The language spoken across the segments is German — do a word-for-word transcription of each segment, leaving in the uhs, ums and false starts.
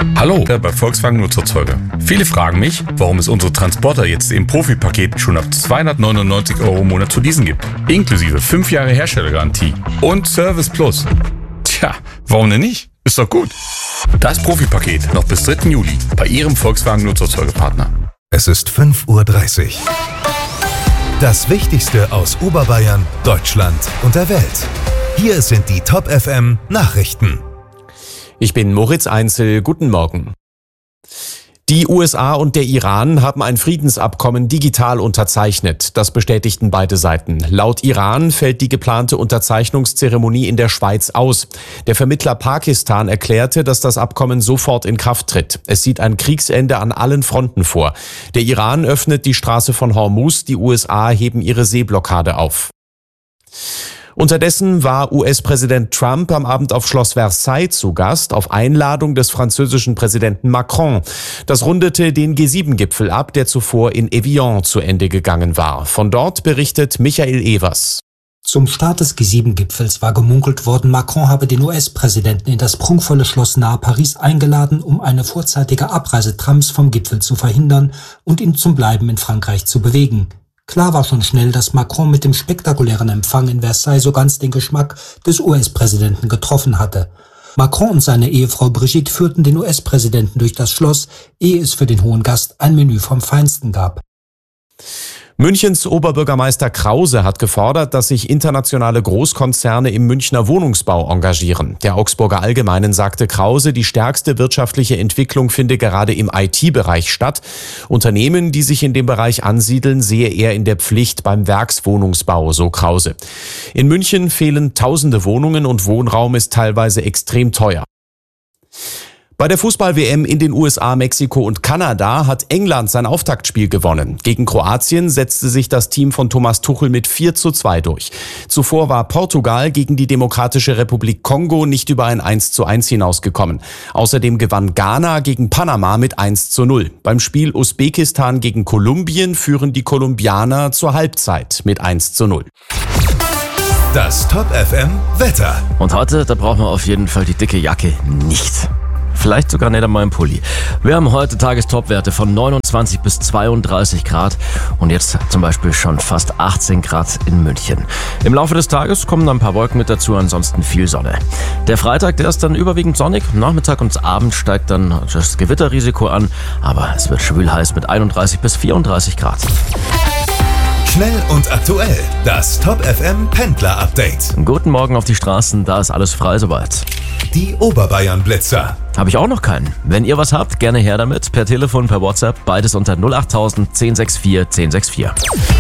Hallo, bei Volkswagen Nutzerzeuge. Viele fragen mich, warum es unsere Transporter jetzt im Profi-Paket schon ab zweihundertneunundneunzig Euro im Monat zu leasen gibt. Inklusive fünf Jahre Herstellergarantie und Service Plus. Tja, warum denn nicht? Ist doch gut. Das Profi-Paket noch bis dritten Juli bei Ihrem Volkswagen Nutzerzeugepartner. Es ist fünf Uhr dreißig. Das Wichtigste aus Oberbayern, Deutschland und der Welt. Hier sind die Top F M Nachrichten. Ich bin Moritz Einzel. Guten Morgen. Die U S A und der Iran haben ein Friedensabkommen digital unterzeichnet. Das bestätigten beide Seiten. Laut Iran fällt die geplante Unterzeichnungszeremonie in der Schweiz aus. Der Vermittler Pakistan erklärte, dass das Abkommen sofort in Kraft tritt. Es sieht ein Kriegsende an allen Fronten vor. Der Iran öffnet die Straße von Hormuz, die U S A heben ihre Seeblockade auf. Unterdessen war U S-Präsident Trump am Abend auf Schloss Versailles zu Gast, auf Einladung des französischen Präsidenten Macron. Das rundete den G sieben Gipfel ab, der zuvor in Evian zu Ende gegangen war. Von dort berichtet Michael Evers. Zum Start des G sieben Gipfels war gemunkelt worden, Macron habe den U S-Präsidenten in das prunkvolle Schloss nahe Paris eingeladen, um eine vorzeitige Abreise Trumps vom Gipfel zu verhindern und ihn zum Bleiben in Frankreich zu bewegen. Klar war schon schnell, dass Macron mit dem spektakulären Empfang in Versailles so ganz den Geschmack des U S-Präsidenten getroffen hatte. Macron und seine Ehefrau Brigitte führten den U S-Präsidenten durch das Schloss, ehe es für den hohen Gast ein Menü vom Feinsten gab. Münchens Oberbürgermeister Krause hat gefordert, dass sich internationale Großkonzerne im Münchner Wohnungsbau engagieren. Der Augsburger Allgemeinen sagte Krause, die stärkste wirtschaftliche Entwicklung finde gerade im I T-Bereich statt. Unternehmen, die sich in dem Bereich ansiedeln, sehe er in der Pflicht beim Werkswohnungsbau, so Krause. In München fehlen tausende Wohnungen und Wohnraum ist teilweise extrem teuer. Bei der Fußball-W M in den U S A, Mexiko und Kanada hat England sein Auftaktspiel gewonnen. Gegen Kroatien setzte sich das Team von Thomas Tuchel mit vier zu zwei durch. Zuvor war Portugal gegen die Demokratische Republik Kongo nicht über ein eins zu eins hinausgekommen. Außerdem gewann Ghana gegen Panama mit eins zu null. Beim Spiel Usbekistan gegen Kolumbien führen die Kolumbianer zur Halbzeit mit eins zu null. Das Top F M Wetter. Und heute, da brauchen wir auf jeden Fall die dicke Jacke nicht. Vielleicht sogar nicht einmal im Pulli. Wir haben heute Tagestopwerte von neunundzwanzig bis zweiunddreißig Grad und jetzt zum Beispiel schon fast achtzehn Grad in München. Im Laufe des Tages kommen dann ein paar Wolken mit dazu, ansonsten viel Sonne. Der Freitag, der ist dann überwiegend sonnig. Nachmittag und Abend steigt dann das Gewitterrisiko an, aber es wird schwül heiß mit einunddreißig bis vierunddreißig Grad. Schnell und aktuell. Das Top F M Pendler Update. Guten Morgen auf die Straßen, da ist alles frei soweit. Die Oberbayern Blitzer. Habe ich auch noch keinen. Wenn ihr was habt, gerne her damit. Per Telefon, per WhatsApp, beides unter null acht tausend, zehn sechs vier, zehn sechs vier.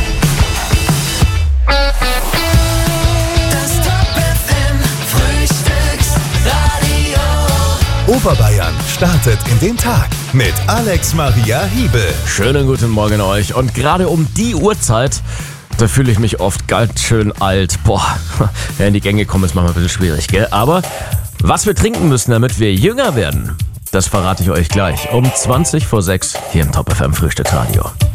Das Top F M Frühstücksradio. Oberbayern startet in den Tag mit Alex Maria Hiebel. Schönen guten Morgen euch. Und gerade um die Uhrzeit, da fühle ich mich oft ganz schön alt. Boah, ja, in die Gänge kommen ist manchmal ein bisschen schwierig, gell? Aber was wir trinken müssen, damit wir jünger werden, das verrate ich euch gleich um zwanzig vor sechs hier im Top F M Frühstücksradio.